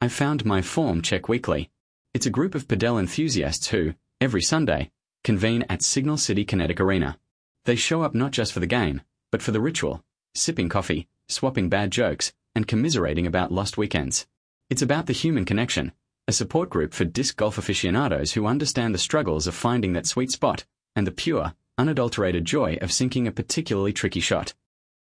I found my form check weekly. It's a group of padel enthusiasts who, every Sunday, convene at Signal City Kinetic Arena. They show up not just for the game, but for the ritual, sipping coffee, swapping bad jokes, and commiserating about lost weekends. It's about the human connection, a support group for disc golf aficionados who understand the struggles of finding that sweet spot and the pure, unadulterated joy of sinking a particularly tricky shot.